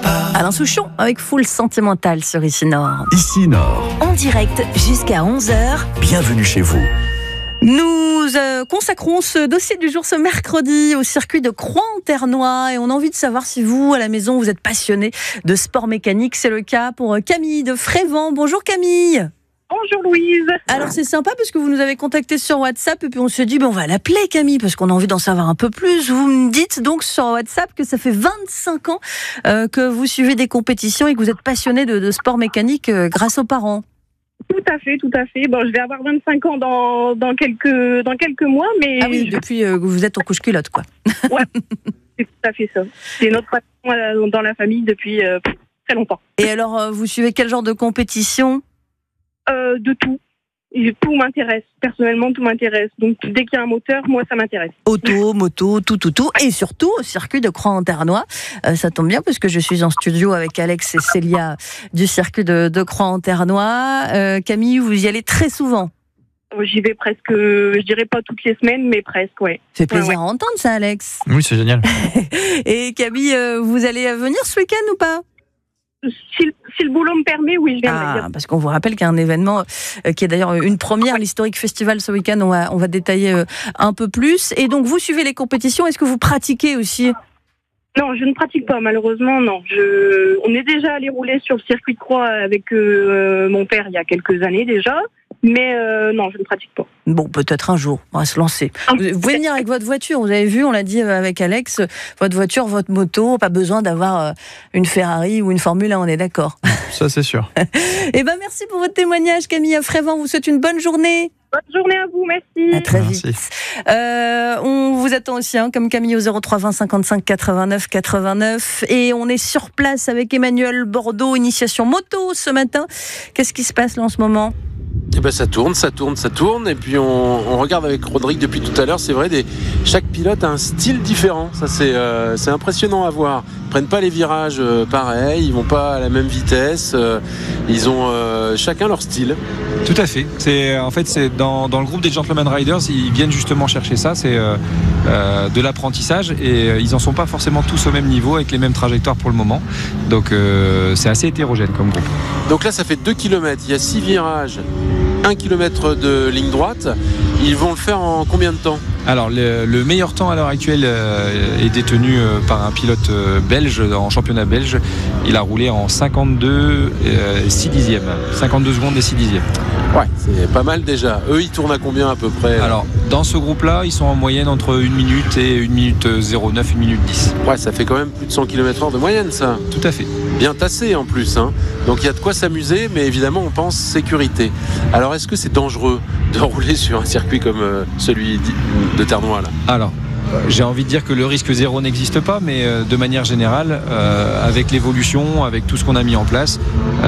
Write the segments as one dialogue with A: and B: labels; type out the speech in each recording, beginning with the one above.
A: Alain Souchon avec Full Sentimental sur Ici Nord.
B: Ici Nord.
A: En direct jusqu'à 11h.
B: Bienvenue chez vous.
A: Nous consacrons ce dossier du jour ce mercredi au circuit de Croix-en-Ternois et on a envie de savoir si vous, à la maison, vous êtes passionné de sport mécanique. C'est le cas pour Camille de Frévent. Bonjour Camille.
C: Bonjour Louise.
A: Alors c'est sympa parce que vous nous avez contacté sur WhatsApp et puis on s'est dit on va l'appeler Camille parce qu'on a envie d'en savoir un peu plus. Vous me dites donc sur WhatsApp que ça fait 25 ans que vous suivez des compétitions et que vous êtes passionné de sport mécanique grâce aux parents.
C: Tout à fait. Bon, je vais avoir 25 ans dans quelques mois, mais...
A: Ah oui, depuis que vous êtes en couche-culotte, quoi.
C: Ouais, c'est tout à fait ça. C'est notre passion dans la famille depuis très longtemps.
A: Et alors, vous suivez quel genre de compétition ?
C: De tout. Et tout m'intéresse. Personnellement, tout m'intéresse. Donc, dès qu'il y a un moteur, moi, ça m'intéresse.
A: Auto, moto, tout. Et surtout, au circuit de Croix-en-Ternois. Ça tombe bien parce que je suis en studio avec Alex et Célia du circuit de Croix-en-Ternois. Camille, vous y allez très souvent.
C: J'y vais presque, je dirais pas toutes les semaines, mais presque, ouais.
A: C'est plaisir à entendre ça, Alex.
D: Oui, c'est génial.
A: Et Camille, vous allez venir ce week-end ou pas ?
C: Si le boulot me permet, oui, je viendrai.
A: Parce qu'on vous rappelle qu'il y a un événement qui est d'ailleurs une première, l'Historic Festival ce week-end, on va détailler un peu plus. Et donc, vous suivez les compétitions, est-ce que vous pratiquez aussi ?
C: Non, je ne pratique pas, malheureusement, non. On est déjà allé rouler sur le circuit de Croix avec mon père il y a quelques années déjà, mais non, je ne pratique pas. Bon,
A: peut-être un jour, on va se lancer. Vous pouvez venir avec votre voiture, vous avez vu, on l'a dit avec Alex, votre voiture, votre moto, pas besoin d'avoir une Ferrari ou une Formule 1, on est d'accord.
D: Ça, c'est sûr.
A: Eh ben, merci pour votre témoignage, Camille Frévent, vous souhaite une bonne journée.
C: Bonne journée à vous, merci.
A: À très vite. On vous attend aussi, comme Camille, au 03 20 55 89 89. Et on est sur place avec Emmanuel Bordeaux, initiation moto ce matin. Qu'est-ce qui se passe là en ce moment ?
E: Eh ben ça tourne. Et puis on regarde avec Rodrigue depuis tout à l'heure. C'est vrai, chaque pilote a un style différent. Ça, c'est impressionnant à voir. Ils prennent pas les virages pareils. Ils vont pas à la même vitesse. Ils ont chacun leur style.
D: Tout à fait. C'est dans le groupe des Gentleman Riders, ils viennent justement chercher ça. C'est de l'apprentissage et ils en sont pas forcément tous au même niveau avec les mêmes trajectoires pour le moment. Donc c'est assez hétérogène comme groupe.
E: Donc là, ça fait 2 km. Il y a 6 virages. 1 km de ligne droite, ils vont le faire en combien de temps ?
D: Alors le meilleur temps à l'heure actuelle est détenu par un pilote belge en championnat belge. Il a roulé en 52 6 dixièmes. 52 secondes et 6 dixièmes.
E: Ouais, c'est pas mal déjà. Eux, ils tournent à combien à peu près ?
D: Alors dans ce groupe-là, ils sont en moyenne entre 1 minute et 1 minute 09, 1 minute 10.
E: Ouais, ça fait quand même plus de 100 km/h de moyenne, ça.
D: Tout à fait.
E: Bien tassé en plus, hein. Donc il y a de quoi s'amuser, mais évidemment on pense sécurité. Alors est-ce que c'est dangereux de rouler sur un circuit comme celui de Ternois là ?
D: Alors, j'ai envie de dire que le risque zéro n'existe pas, mais de manière générale, avec l'évolution, avec tout ce qu'on a mis en place,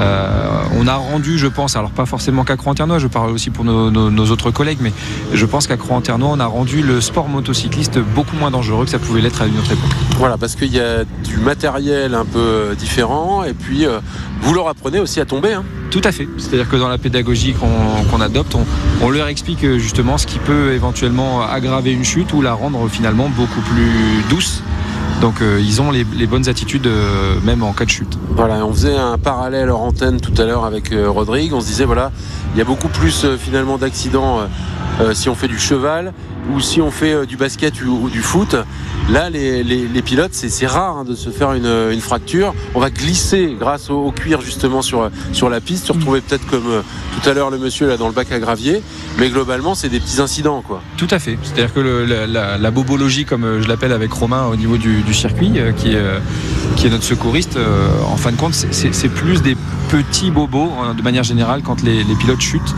D: on a rendu, je pense, alors pas forcément qu'à Croix-en-Ternois, je parle aussi pour nos autres collègues, mais je pense qu'à Croix-en-Ternois, on a rendu le sport motocycliste beaucoup moins dangereux que ça pouvait l'être à une autre époque.
E: Voilà, parce qu'il y a du matériel un peu différent, et puis vous leur apprenez aussi à tomber, hein.
D: Tout à fait. C'est-à-dire que dans la pédagogie qu'on adopte, on leur explique justement ce qui peut éventuellement aggraver une chute ou la rendre finalement beaucoup plus douce. Donc ils ont les bonnes attitudes même en cas de chute.
E: Voilà, on faisait un parallèle hors antenne tout à l'heure avec Rodrigue. On se disait voilà, il y a beaucoup plus finalement d'accidents si on fait du cheval ou si on fait du basket ou du foot. Là, les pilotes, c'est rare de se faire une fracture. On va glisser grâce au cuir justement sur la piste, se retrouver peut-être comme tout à l'heure le monsieur là dans le bac à gravier. Mais globalement, c'est des petits incidents, quoi.
D: Tout à fait. C'est-à-dire que la bobologie, comme je l'appelle avec Romain au niveau du circuit, qui est notre secouriste, en fin de compte, c'est plus des petits bobos de manière générale quand les pilotes chutent.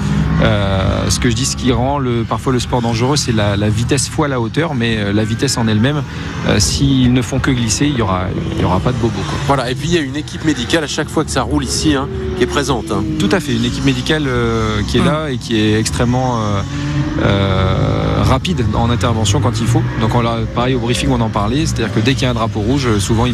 D: Ce que je dis, ce qui rend parfois le sport dangereux, c'est la vitesse fois la hauteur, mais la vitesse en elle-même, s'ils ne font que glisser, il y aura pas de bobo, quoi.
E: Voilà. Et puis il y a une équipe médicale à chaque fois que ça roule ici, hein, qui est présente, hein.
D: Tout à fait, une équipe médicale qui est là et qui est extrêmement rapide en intervention quand il faut. Donc pareil au briefing on en parlait, c'est-à-dire que dès qu'il y a un drapeau rouge, souvent